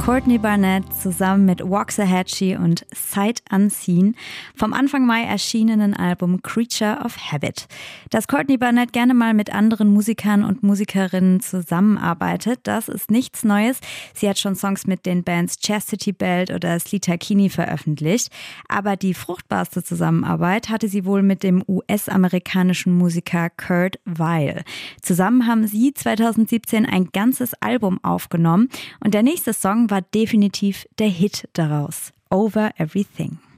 Courtney Barnett zusammen mit Waxahachie und Sight Unseen vom Anfang Mai erschienenen Album Creature of Habit. Dass Courtney Barnett gerne mal mit anderen Musikern und Musikerinnen zusammenarbeitet, das ist nichts Neues. Sie hat schon Songs mit den Bands Chastity Belt oder Sleater Kinney veröffentlicht. Aber die fruchtbarste Zusammenarbeit hatte sie wohl mit dem US-amerikanischen Musiker Kurt Weill. Zusammen haben sie 2017 ein ganzes Album aufgenommen und der nächste Song war definitiv der Hit daraus, Over Everything.